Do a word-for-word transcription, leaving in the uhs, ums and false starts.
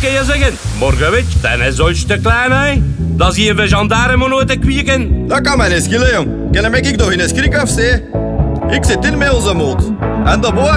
kan je zeggen. Morgen weet je, dan is zo'n stuk klein, hè. Dat zie je van gendarmen nooit te kwieken. Dat kan mij niet schelen, jong. Ken hem ik toch in een schrik afzee? Ik zit in met onze moed. En de boy